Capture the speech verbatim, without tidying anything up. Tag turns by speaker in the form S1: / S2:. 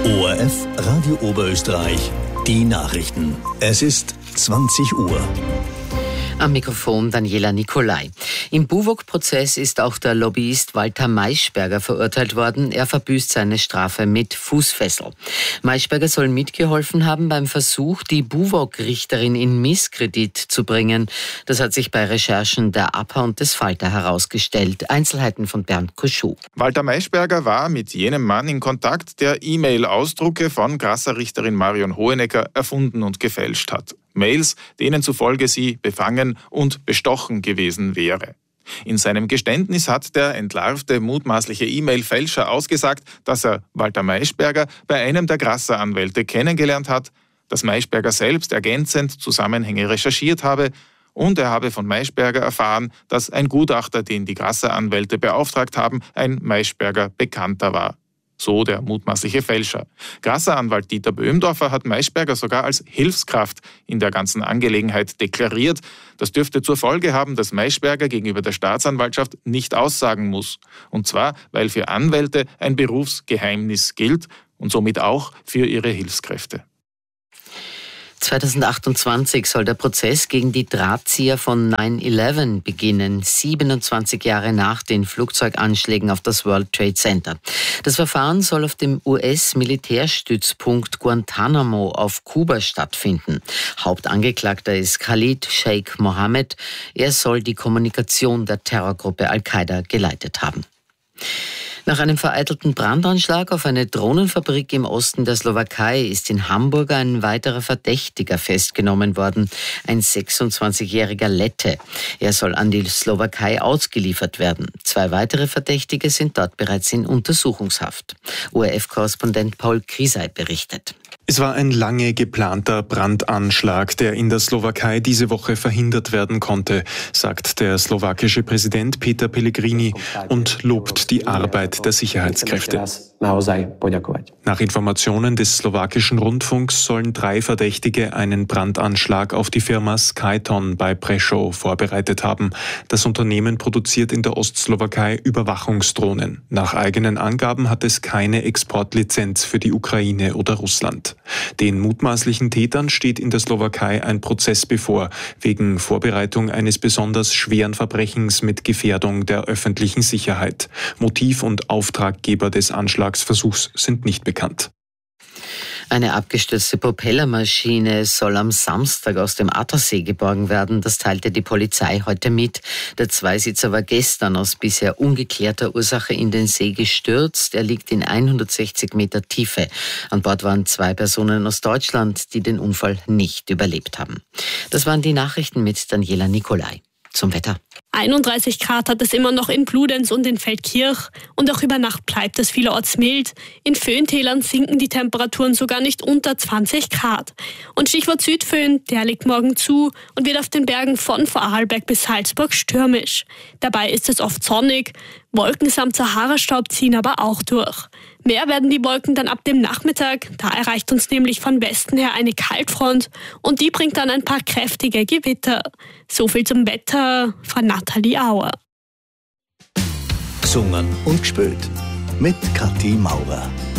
S1: O R F Radio Oberösterreich, die Nachrichten. Es ist zwanzig Uhr.
S2: Am Mikrofon Daniela Nicolai. Im Buwog-Prozess ist auch der Lobbyist Walter Maischberger verurteilt worden. Er verbüßt seine Strafe mit Fußfessel. Maischberger soll mitgeholfen haben beim Versuch, die Buwog-Richterin in Misskredit zu bringen. Das hat sich bei Recherchen der A P A und des Falter herausgestellt. Einzelheiten von Bernd Kuschou.
S3: Walter Maischberger war mit jenem Mann in Kontakt, der E-Mail-Ausdrucke von Grasser-Richterin Marion Hohenecker erfunden und gefälscht hat. Mails, denen zufolge sie befangen und bestochen gewesen wäre. In seinem Geständnis hat der entlarvte mutmaßliche E-Mail-Fälscher ausgesagt, dass er Walter Maischberger bei einem der Grasser-Anwälte kennengelernt hat, dass Maischberger selbst ergänzend Zusammenhänge recherchiert habe und er habe von Maischberger erfahren, dass ein Gutachter, den die Grasser-Anwälte beauftragt haben, ein Maischberger Bekannter war. So der mutmaßliche Fälscher. Grasser-Anwalt Dieter Böhmdorfer hat Maischberger sogar als Hilfskraft in der ganzen Angelegenheit deklariert. Das dürfte zur Folge haben, dass Maischberger gegenüber der Staatsanwaltschaft nicht aussagen muss. Und zwar, weil für Anwälte ein Berufsgeheimnis gilt und somit auch für ihre Hilfskräfte.
S2: zweitausendachtundzwanzig soll der Prozess gegen die Drahtzieher von neun elf beginnen, siebenundzwanzig Jahre nach den Flugzeuganschlägen auf das World Trade Center. Das Verfahren soll auf dem U S-Militärstützpunkt Guantanamo auf Kuba stattfinden. Hauptangeklagter ist Khalid Sheikh Mohammed. Er soll die Kommunikation der Terrorgruppe Al-Qaida geleitet haben. Nach einem vereitelten Brandanschlag auf eine Drohnenfabrik im Osten der Slowakei ist in Hamburg ein weiterer Verdächtiger festgenommen worden, ein sechsundzwanzigjähriger Lette. Er soll an die Slowakei ausgeliefert werden. Zwei weitere Verdächtige sind dort bereits in Untersuchungshaft. O R F-Korrespondent Paul Krisei berichtet.
S4: Es war ein lange geplanter Brandanschlag, der in der Slowakei diese Woche verhindert werden konnte, sagt der slowakische Präsident Peter Pellegrini und lobt die Arbeit der Sicherheitskräfte. Nach Informationen des slowakischen Rundfunks sollen drei Verdächtige einen Brandanschlag auf die Firma Skyton bei Prešov vorbereitet haben. Das Unternehmen produziert in der Ostslowakei Überwachungsdrohnen. Nach eigenen Angaben hat es keine Exportlizenz für die Ukraine oder Russland. Den mutmaßlichen Tätern steht in der Slowakei ein Prozess bevor, wegen Vorbereitung eines besonders schweren Verbrechens mit Gefährdung der öffentlichen Sicherheit. Motiv und Auftraggeber des Anschlagsversuchs sind nicht bekannt.
S2: Eine abgestürzte Propellermaschine soll am Samstag aus dem Attersee geborgen werden. Das teilte die Polizei heute mit. Der Zweisitzer war gestern aus bisher ungeklärter Ursache in den See gestürzt. Er liegt in hundertsechzig Meter Tiefe. An Bord waren zwei Personen aus Deutschland, die den Unfall nicht überlebt haben. Das waren die Nachrichten mit Daniela Nicolai. Zum Wetter.
S5: einunddreißig Grad hat es immer noch in Bludenz und in Feldkirch und auch über Nacht bleibt es vielerorts mild. In Föhntälern sinken die Temperaturen sogar nicht unter zwanzig Grad. Und Stichwort Südföhn, der legt morgen zu und wird auf den Bergen von Vorarlberg bis Salzburg stürmisch. Dabei ist es oft sonnig, Wolken samt Sahara-Staub ziehen aber auch durch. Mehr werden die Wolken dann ab dem Nachmittag, da erreicht uns nämlich von Westen her eine Kaltfront und die bringt dann ein paar kräftige Gewitter. So viel zum Wetter von Nathalie Auer.
S1: Gesungen und gespielt mit Kathi Maurer.